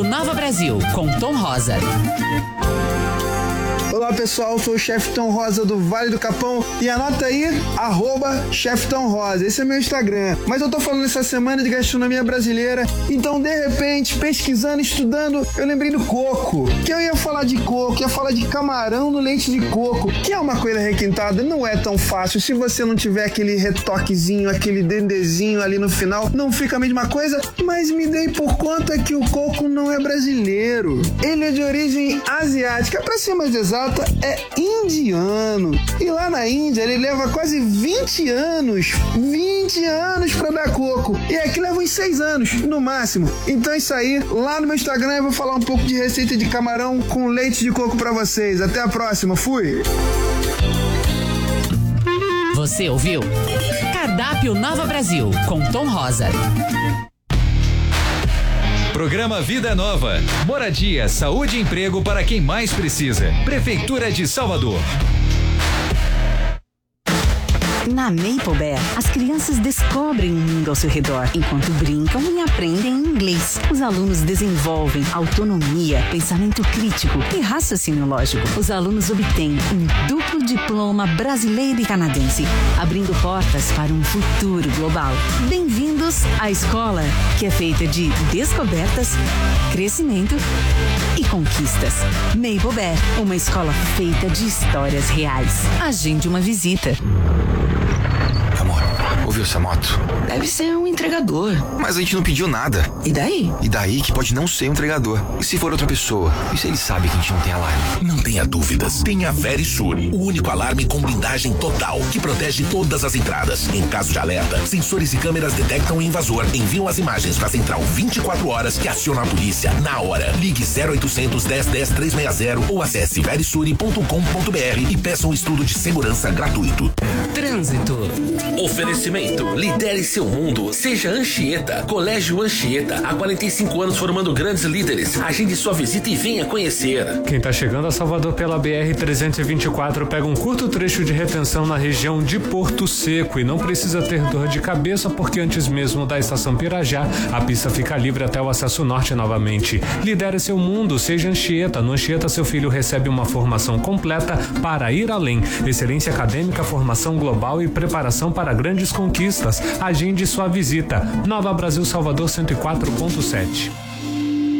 Cardápio Nova Brasil, com Tom Rosa. Olá pessoal, sou o Chefe Tom Rosa do Vale do Capão e anota aí, @Chefe Tom Rosa, esse é meu Instagram. Mas eu tô falando essa semana de gastronomia brasileira, então de repente, pesquisando, estudando, eu lembrei do coco, que eu ia falar de coco, ia falar de camarão no leite de coco, que é uma coisa requintada, não é tão fácil, se você não tiver aquele retoquezinho, aquele dendezinho ali no final, não fica a mesma coisa, mas me dei por conta que o coco não é brasileiro, ele é de origem asiática, pra ser mais exato, é indiano. E lá na Índia ele leva quase 20 anos pra dar coco. E aqui leva uns 6 anos, no máximo. Então é isso aí. Lá no meu Instagram eu vou falar um pouco de receita de camarão com leite de coco pra vocês. Até a próxima. Fui! Você ouviu? Cardápio Nova Brasil, com Tom Rosa. Programa Vida Nova. Moradia, saúde e emprego para quem mais precisa. Prefeitura de Salvador. Na Maple Bear, as crianças descobrem o mundo ao seu redor, enquanto brincam e aprendem inglês. Os alunos desenvolvem autonomia, pensamento crítico e raciocínio lógico. Os alunos obtêm um duplo diploma brasileiro e canadense, abrindo portas para um futuro global. Bem-vindos à escola, que é feita de descobertas, crescimento e conquistas. Maple Bear, uma escola feita de histórias reais. Agende uma visita. Amor, ouviu essa moto? Deve ser um entregador. Mas a gente não pediu nada. E daí? E daí que pode não ser um entregador. E se for outra pessoa? E se ele sabe que a gente não tem alarme? Não tenha dúvidas. Tem a Verisure, o único alarme com blindagem total, que protege todas as entradas. Em caso de alerta, sensores e câmeras detectam o invasor, enviam as imagens para a central 24 horas que aciona a polícia na hora. Ligue 0800 10 10 360 ou acesse verisure.com.br e peça um estudo de segurança gratuito. Trânsito. Oferecimento: lidere seu mundo. Seja Anchieta. Colégio Anchieta. Há 45 anos formando grandes líderes. Agende sua visita e venha conhecer. Quem tá chegando a Salvador pela BR-324 pega um curto trecho de retenção na região de Porto Seco e não precisa ter dor de cabeça porque antes mesmo da estação Pirajá, a pista fica livre até o acesso norte novamente. Lidere seu mundo. Seja Anchieta. No Anchieta, seu filho recebe uma formação completa para ir além. Excelência acadêmica, formação global e preparação para grandes conquistas. Agende sua visita. Nova Brasil Salvador 104.7.